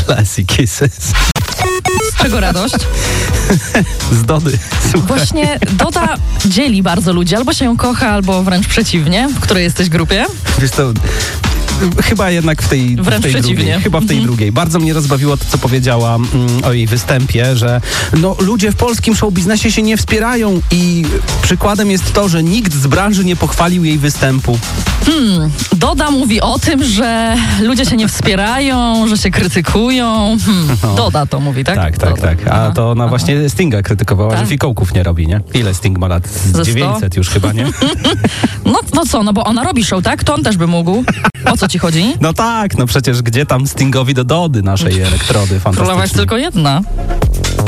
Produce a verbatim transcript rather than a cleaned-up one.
Classy Kisses. Z czego radość? Z Dody. Słuchaj. Właśnie Doda dzieli bardzo ludzi. Albo się ją kocha, albo wręcz przeciwnie. W której jesteś grupie? Wiesz to... Chyba jednak w tej, w Wręcz tej przeciwnie. drugiej. Chyba w tej Mhm. drugiej. Bardzo mnie rozbawiło to, co powiedziała mm, o jej występie, że no, ludzie w polskim showbiznesie się nie wspierają i przykładem jest to, że nikt z branży nie pochwalił jej występu. Hmm. Doda mówi o tym, że ludzie się nie wspierają, że się krytykują. Hmm. No. Doda to mówi, tak? Tak, tak, Doda. tak. A Aha, to ona aha. właśnie Stinga krytykowała, Tak. że fikołków nie robi, nie? Ile Sting ma lat? Z Ze sto? dziewięćset już chyba, nie? No, no co, no bo ona robi show, tak? To on też by mógł. O co ci chodzi? No tak, no przecież gdzie tam Stingowi do Dody naszej elektrody Królowa jest fantastycznej. tylko jedna.